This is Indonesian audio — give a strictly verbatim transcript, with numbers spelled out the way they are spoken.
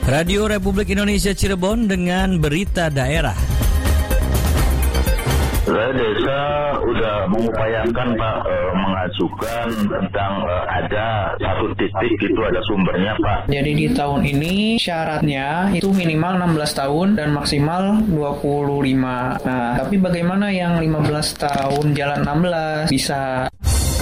Radio Republik Indonesia Cirebon dengan berita daerah. Saya desa udah mengupayakan Pak e, mengajukan tentang e, ada satu titik itu ada sumbernya Pak. Jadi di tahun ini syaratnya itu minimal enam belas tahun dan maksimal dua puluh lima. Nah, tapi bagaimana yang lima belas tahun jalan enam belas bisa